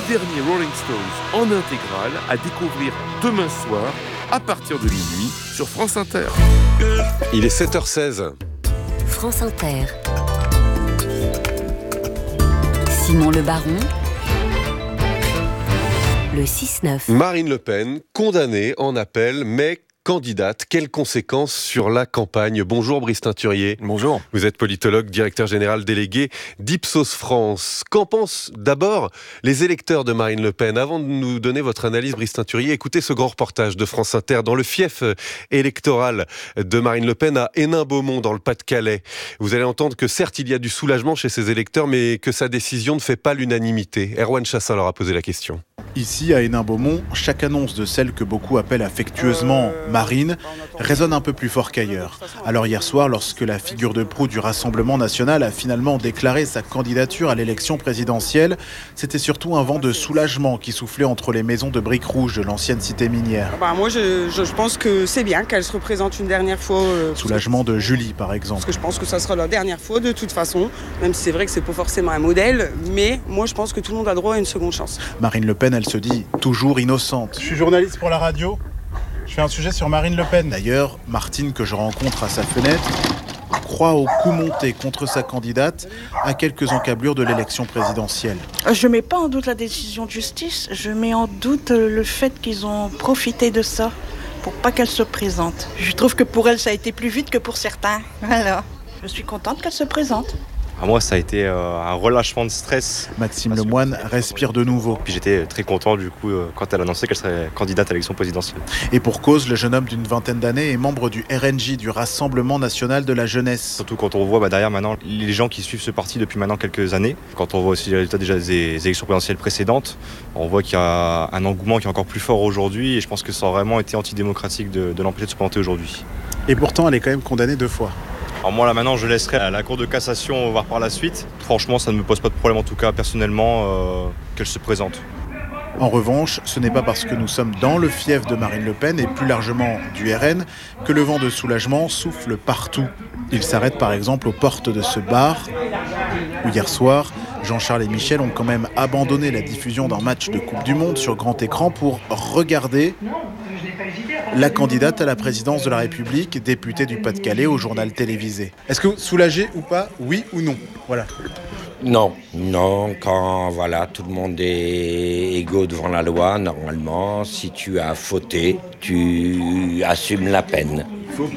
derniers Rolling Stones en intégrale à découvrir demain soir à partir de minuit sur France Inter. Il est 7h16. France Inter. Simon Le Baron. Le 6-9. Marine Le Pen, condamnée en appel, mais candidate. Quelles conséquences sur la campagne ? Bonjour Brice Teinturier. Bonjour. Vous êtes politologue, directeur général délégué d'Ipsos France. Qu'en pensent d'abord les électeurs de Marine Le Pen ? Avant de nous donner votre analyse, Brice Teinturier, écoutez ce grand reportage de France Inter dans le fief électoral de Marine Le Pen à Hénin-Beaumont dans le Pas-de-Calais. Vous allez entendre que certes il y a du soulagement chez ses électeurs, mais que sa décision ne fait pas l'unanimité. Erwan Chassin leur a posé la question. Ici, à Hénin-Beaumont, chaque annonce de celle que beaucoup appellent affectueusement Marine résonne un peu plus fort qu'ailleurs. Alors hier soir, lorsque la figure de proue du Rassemblement national a finalement déclaré sa candidature à l'élection présidentielle, c'était surtout un vent de soulagement qui soufflait entre les maisons de briques rouges de l'ancienne cité minière. Moi, je pense que c'est bien qu'elle se représente une dernière fois. Soulagement de Julie, par exemple. Parce que je pense que ça sera la dernière fois de toute façon, même si c'est vrai que c'est pas forcément un modèle, mais moi je pense que tout le monde a droit à une seconde chance. Marine Le Pen, elle se dit toujours innocente. Je suis journaliste pour la radio, je fais un sujet sur Marine Le Pen. D'ailleurs, Martine, que je rencontre à sa fenêtre, croit au coup monté contre sa candidate à quelques encablures de l'élection présidentielle. Je ne mets pas en doute la décision de justice, je mets en doute le fait qu'ils ont profité de ça pour pas qu'elle se présente. Je trouve que pour elle, ça a été plus vite que pour certains. Voilà. Je suis contente qu'elle se présente. Moi, ça a été un relâchement de stress. Maxime Lemoine respire de nouveau. Puis j'étais très content du coup quand elle a annoncé qu'elle serait candidate à l'élection présidentielle. Et pour cause, le jeune homme d'une vingtaine d'années est membre du RNJ, du Rassemblement National de la Jeunesse. Surtout quand on voit derrière maintenant les gens qui suivent ce parti depuis maintenant quelques années. Quand on voit aussi les résultats déjà des élections présidentielles précédentes, on voit qu'il y a un engouement qui est encore plus fort aujourd'hui. Et je pense que ça a vraiment été antidémocratique de l'empêcher de se présenter aujourd'hui. Et pourtant, elle est quand même condamnée 2 fois. Alors moi là maintenant je laisserai à la Cour de cassation voir par la suite. Franchement ça ne me pose pas de problème en tout cas personnellement qu'elle se présente. En revanche, ce n'est pas parce que nous sommes dans le fief de Marine Le Pen et plus largement du RN que le vent de soulagement souffle partout. Il s'arrête par exemple aux portes de ce bar où hier soir, Jean-Charles et Michel ont quand même abandonné la diffusion d'un match de Coupe du Monde sur grand écran pour regarder la candidate à la présidence de la République, députée du Pas-de-Calais au journal télévisé. Est-ce que vous soulagez ou pas, oui ou non ? Voilà. Non, quand tout le monde est égaux devant la loi, normalement, si tu as fauté, tu assumes la peine. Il faut